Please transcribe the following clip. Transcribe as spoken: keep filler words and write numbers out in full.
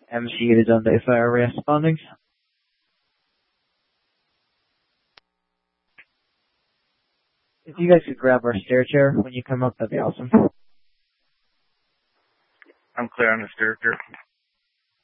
Investigated on the fire responding. If you guys could grab our stair chair when you come up, that'd be awesome. I'm clear on the stair chair.